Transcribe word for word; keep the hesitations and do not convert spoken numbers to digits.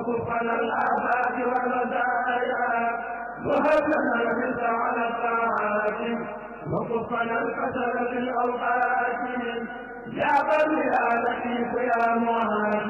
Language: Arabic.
وكفنا الآفات والمزايا وهب لنا الحرص على الطاعات وكفنا الكسل في الأوقات يا بني يا لطيف يا معان